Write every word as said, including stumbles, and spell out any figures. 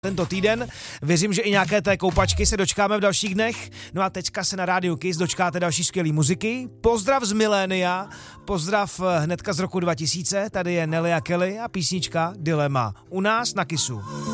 tento týden. Věřím, že i nějaké té koupačky se dočkáme v dalších dnech. No a teďka se na Rádiu Kiss dočkáte další skvělý muziky. Pozdrav z milénia, pozdrav hnedka z roku dva tisíce. Tady je Nelly a Kelly a písnička Dilema u nás na Kissu.